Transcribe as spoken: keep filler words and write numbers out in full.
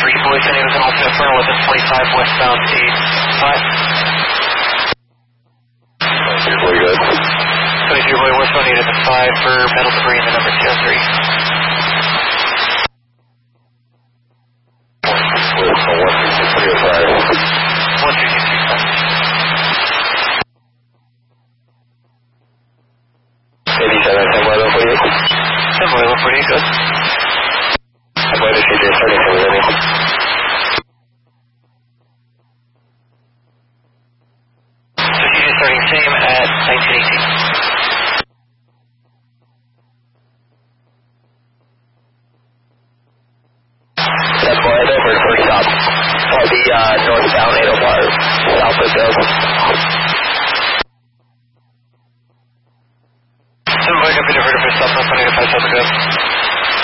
three, Boise name is an alternate for eleven twenty-five westbound eight five. Usually good. twenty-two Boy westbound eight at the five for metal debris in the number two oh three. With a one two six three oh five. one two six three five. eighty-seven, ten Boyle forty-eight. ten Boyle forty-eight, good. ten Boyle C J starting from the ready. So C J starting same at nineteen eighteen. ten Boyle over first stop. I'll be uh, northbound eight oh five, south of Bill.